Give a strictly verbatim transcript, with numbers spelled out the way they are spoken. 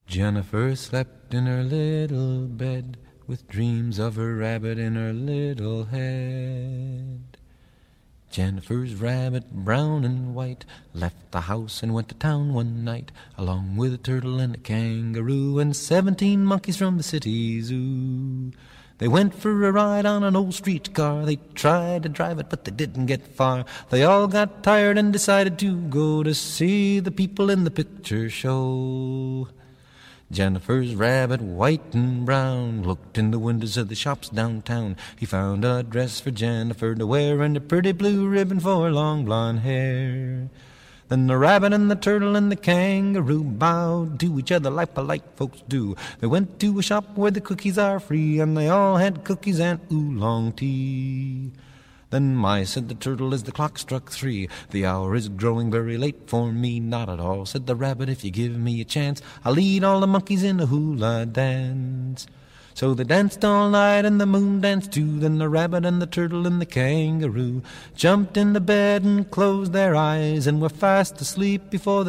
Jennifer slept in her little bed with dreams of her rabbit in her little head. Jennifer's rabbit, brown and white, left the house and went to town one night, along with a turtle and a kangaroo and seventeen monkeys from the city zoo. They went for a ride on an old streetcar. They tried to drive it, but they didn't get far. They all got tired and decided to go to see the people in the picture show. Jennifer's rabbit, white and brown, looked in the windows of the shops downtown. He found a dress for Jennifer to wear and a pretty blue ribbon for long blonde hair. Then the rabbit and the turtle and the kangaroo bowed to each other like polite folks do. They went to a shop where the cookies are free, and they all had cookies and oolong tea. Then my, said the turtle, as the clock struck three, the hour is growing very late for me. Not at all, said the rabbit, if you give me a chance, I'll lead all the monkeys in a hula dance. So they danced all night and the moon danced too. Then the rabbit and the turtle and the kangaroo jumped into bed and closed their eyes and were fast asleep before the